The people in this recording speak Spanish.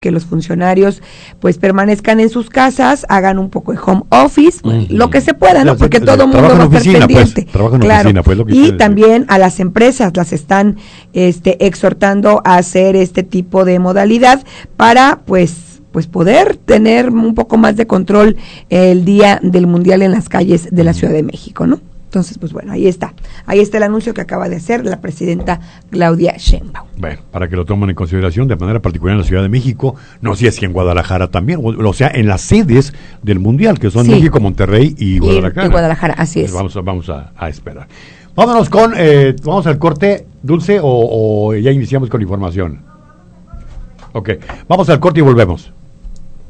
que los funcionarios pues permanezcan en sus casas, hagan un poco de home office, lo que se pueda, ¿no? Porque todo el mundo va a estar pendiente. Trabajo en oficina, pues, lo que y también a las empresas las están exhortando a hacer este tipo de modalidad para pues poder tener un poco más de control el día del Mundial en las calles de la Ciudad de México, ¿no? Entonces, pues bueno, ahí está el anuncio que acaba de hacer la presidenta Claudia Sheinbaum. Bueno, para que lo tomen en consideración de manera particular en la Ciudad de México, no sé si en Guadalajara también, o sea, en las sedes del Mundial, que son México, Monterrey y Guadalajara. Y Guadalajara, así es. Vamos a esperar. Vámonos vamos al corte, Dulce, o ya iniciamos con información. Ok, vamos al corte y volvemos.